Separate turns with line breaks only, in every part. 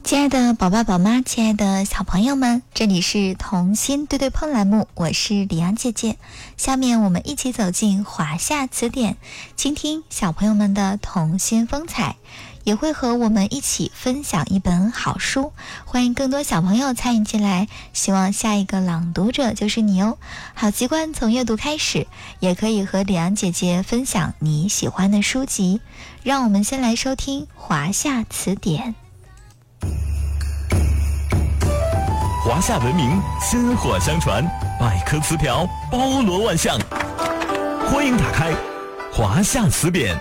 亲爱的宝爸宝妈，亲爱的小朋友们，这里是童心对对碰栏目，我是李阳姐姐。下面我们一起走进华夏词典，倾听小朋友们的童心风采，也会和我们一起分享一本好书。欢迎更多小朋友参与进来，希望下一个朗读者就是你哦。好习惯从阅读开始，也可以和李阳姐姐分享你喜欢的书籍。让我们先来收听华夏词典。
华夏文明薪火相传，百科词条包罗万象。欢迎打开华夏词典。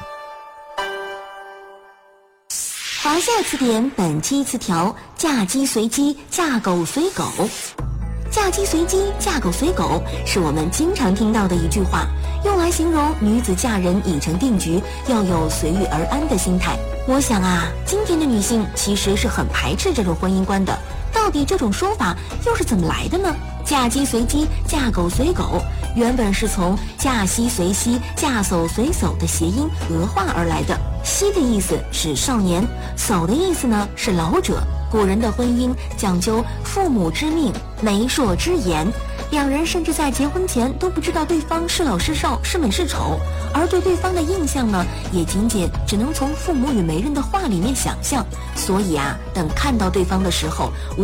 华夏词典本期词条：嫁鸡随鸡，嫁狗随狗。嫁鸡随鸡，嫁狗随狗是我们经常听到的一句话，用来形容女子嫁人已成定局，要有随遇而安的心态。我想啊，今天的女性其实是很排斥这种婚姻观的。到底这种说法又是怎么来的呢？嫁鸡随鸡，嫁狗随狗，原本是从嫁西随西，嫁叟随叟的谐音讹化而来的。西的意思是少年，叟的意思呢是老者。古人的婚姻讲究父母之命，媒妁之言，两人甚至在结婚前都不知道对方是老是少，是美是丑，而对对方的印象呢，也仅仅只能从父母与媒人的话里面想象。所以啊，等看到对方的时候，